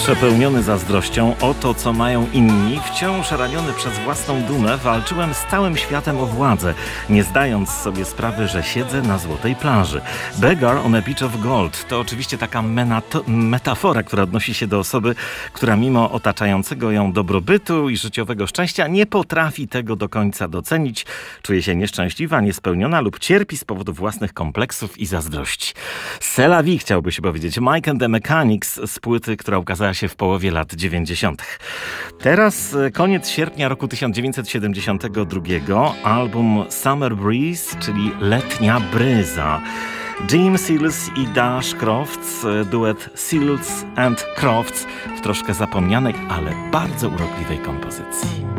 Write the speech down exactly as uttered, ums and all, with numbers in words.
Przepełniony zazdrością o to, co mają inni, wciąż raniony przez własną dumę, walczyłem z całym światem o władzę, nie zdając sobie sprawy, że siedzę na złotej plaży. Beggar on a beach of gold to oczywiście taka menato- metafora, która odnosi się do osoby, która mimo otaczającego ją dobrobytu i życiowego szczęścia nie potrafi tego do końca docenić, czuje się nieszczęśliwa, niespełniona lub cierpi z powodu własnych kompleksów i zazdrości. C'est la vie, chciałby się powiedzieć. Mike and the Mechanics z płyty, która ukazała się w połowie lat dziewięćdziesiątych. Teraz koniec sierpnia roku tysiąc dziewięćset siedemdziesiątego drugiego, album Summer Breeze, czyli Letnia Bryza. Jim Seals i Dash Crofts, duet Seals and Crofts w troszkę zapomnianej, ale bardzo urokliwej kompozycji.